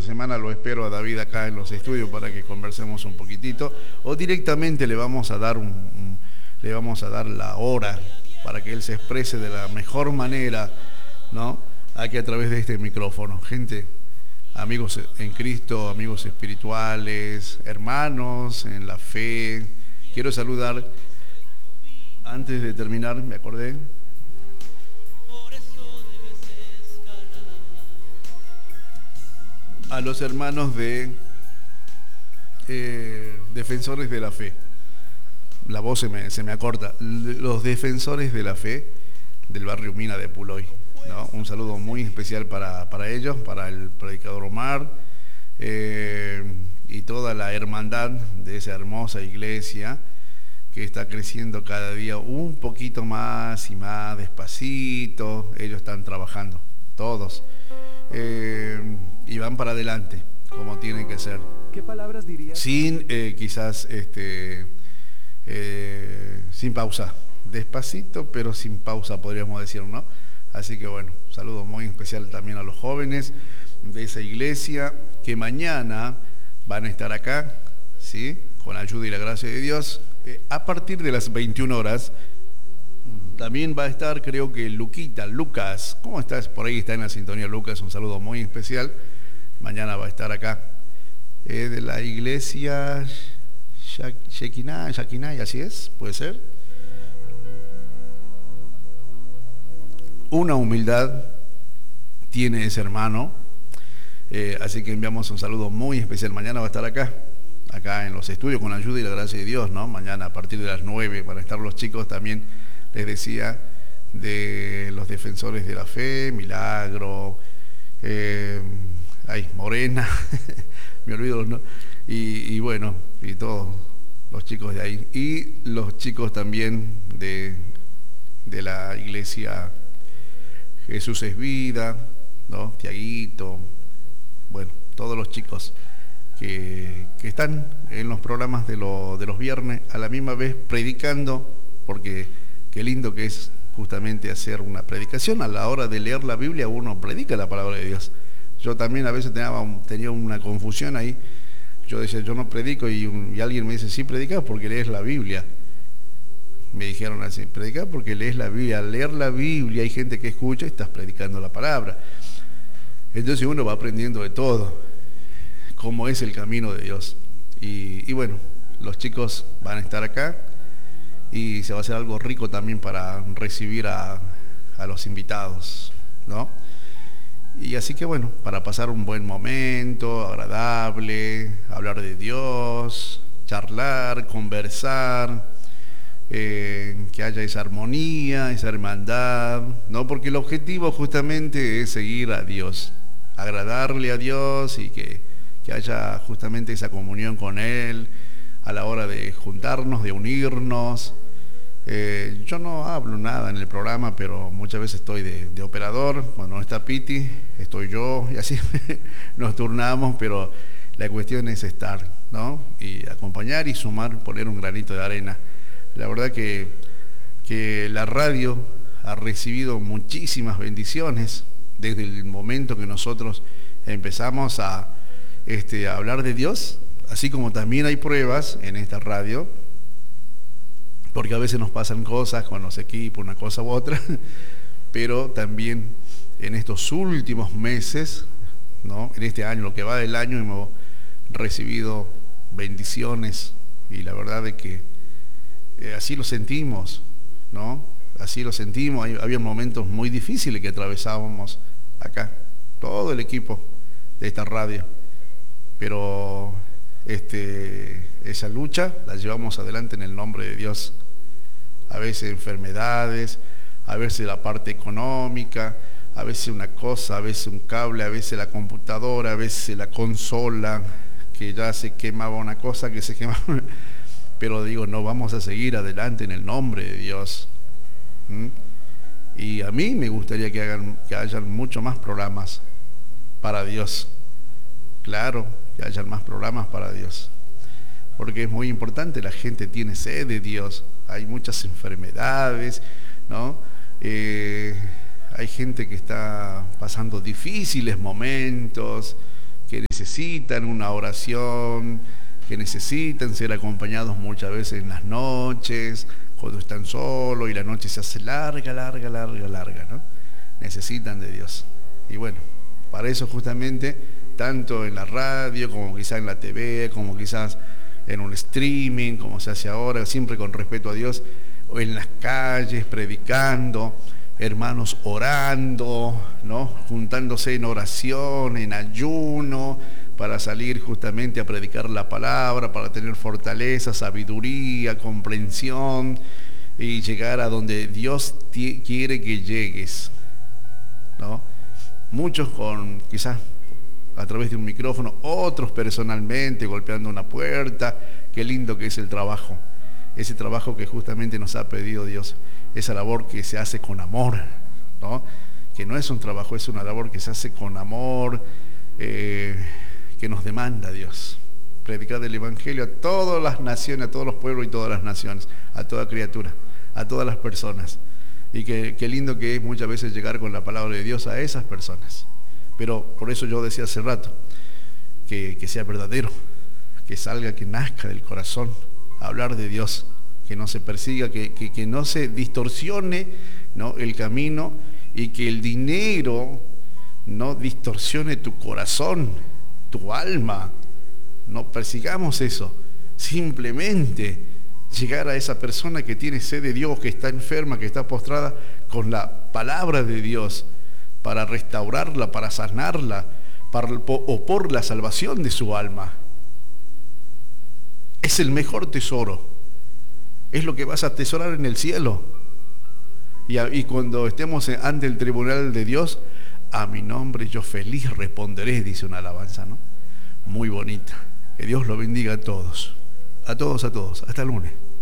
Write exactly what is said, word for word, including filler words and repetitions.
semana lo espero a David acá en los estudios para que conversemos un poquitito, o directamente le vamos a dar un, un, le vamos a dar la hora para que él se exprese de la mejor manera, ¿no? Aquí a través de este micrófono. Gente, amigos en Cristo, amigos espirituales, hermanos en la fe, quiero saludar, antes de terminar, me acordé, a los hermanos de eh, Defensores de la Fe. La voz se me, se me acorta. Los Defensores de la Fe del barrio Mina de Puloy, ¿no? Un saludo muy especial para, para ellos, para el predicador Omar eh, y toda la hermandad de esa hermosa iglesia que está creciendo cada día un poquito más y más despacito. Ellos están trabajando, todos. Eh, y van para adelante como tienen que ser. ¿Qué palabras dirías? Sin eh, quizás este eh, sin pausa, despacito pero sin pausa, podríamos decir, ¿no? Así que bueno, un saludo muy especial también a los jóvenes de esa iglesia que mañana van a estar acá, ¿sí? Con la ayuda y la gracia de Dios, eh, a partir de las veintiuna horas. También va a estar, creo que Luquita, Lucas. ¿Cómo estás? Por ahí está en la sintonía Lucas, un saludo muy especial. Mañana va a estar acá. Eh, de la iglesia Shekinah, Shekinah, así es, puede ser. Una humildad tiene ese hermano. Eh, así que enviamos un saludo muy especial. Mañana va a estar acá, acá en los estudios con la ayuda y la gracia de Dios, ¿no? Mañana a partir de las nueve van a estar los chicos también. Les decía, de los Defensores de la Fe, Milagro, eh, ay, Morena, me olvido, ¿no? Y, y bueno, y todos los chicos de ahí. Y los chicos también de, de la iglesia Jesús es Vida, ¿no? Tiaguito, bueno, todos los chicos que, que están en los programas de, lo, de los viernes a la misma vez predicando, porque qué lindo que es justamente hacer una predicación. A la hora de leer la Biblia uno predica la palabra de Dios. Yo también a veces tenía, tenía una confusión ahí. Yo decía, yo no predico, y, un, y alguien me dice, sí, predicas porque lees la Biblia. Me dijeron así, predicas porque lees la Biblia. Al leer la Biblia hay gente que escucha y estás predicando la palabra. Entonces uno va aprendiendo de todo, cómo es el camino de Dios. Y, y bueno, los chicos van a estar acá. Y se va a hacer algo rico también para recibir a, a los invitados, ¿no? Y así que bueno, para pasar un buen momento, agradable, hablar de Dios, charlar, conversar, eh, que haya esa armonía, esa hermandad, ¿no? Porque el objetivo justamente es seguir a Dios, agradarle a Dios y que, que haya justamente esa comunión con Él, a la hora de juntarnos, de unirnos. Eh, yo no hablo nada en el programa, pero muchas veces estoy de, de operador. Cuando no está Piti, estoy yo, y así nos turnamos, pero la cuestión es estar, ¿no? Y acompañar y sumar, poner un granito de arena. La verdad que, que la radio ha recibido muchísimas bendiciones desde el momento que nosotros empezamos a, este, a hablar de Dios. Así como también hay pruebas en esta radio, porque a veces nos pasan cosas con los equipos, una cosa u otra, pero también en estos últimos meses, ¿no? En este año, lo que va del año, hemos recibido bendiciones, y la verdad es que eh, así lo sentimos, ¿no? Así lo sentimos. Hay, había momentos muy difíciles que atravesábamos acá, todo el equipo de esta radio, pero Este, esa lucha la llevamos adelante en el nombre de Dios. A veces enfermedades, a veces la parte económica, a veces una cosa, a veces un cable, a veces la computadora, a veces la consola, que ya se quemaba una cosa, que se quemaba. Pero digo, no, vamos a seguir adelante en el nombre de Dios. ¿Mm? Y a mí me gustaría que hagan, que hayan mucho más programas para Dios. Claro, que hayan más programas para Dios, porque es muy importante. La gente tiene sed de Dios. Hay muchas enfermedades, ¿no? Eh, hay gente que está pasando difíciles momentos, que necesitan una oración, que necesitan ser acompañados muchas veces en las noches, cuando están solos y la noche se hace larga, larga, larga, larga, ¿no? Necesitan de Dios. Y bueno, para eso justamente, tanto en la radio, como quizás en la T V, como quizás en un streaming, como se hace ahora, siempre con respeto a Dios, o en las calles, predicando, hermanos orando, ¿no? Juntándose en oración, en ayuno, para salir justamente a predicar la palabra, para tener fortaleza, sabiduría, comprensión y llegar a donde Dios quiere que llegues, ¿no? Muchos con quizás a través de un micrófono, otros personalmente golpeando una puerta. Qué lindo que es el trabajo, ese trabajo que justamente nos ha pedido Dios, esa labor que se hace con amor, ¿no? Que no es un trabajo, es una labor que se hace con amor, eh, que nos demanda Dios. Predicar el Evangelio a todas las naciones, a todos los pueblos y todas las naciones, a toda criatura, a todas las personas. Y que, qué lindo que es muchas veces llegar con la palabra de Dios a esas personas. Pero por eso yo decía hace rato, que, que sea verdadero, que salga, que nazca del corazón, hablar de Dios, que no se persiga, que, que, que no se distorsione, ¿no?, el camino, y que el dinero no distorsione tu corazón, tu alma. No persigamos eso, simplemente llegar a esa persona que tiene sed de Dios, que está enferma, que está postrada, con la palabra de Dios, para restaurarla, para sanarla, para, o por la salvación de su alma. Es el mejor tesoro, es lo que vas a atesorar en el cielo. Y, a, y cuando estemos ante el tribunal de Dios, a mi nombre yo feliz responderé, dice una alabanza, ¿no? Muy bonita. Que Dios lo bendiga a todos, a todos, a todos. Hasta el lunes.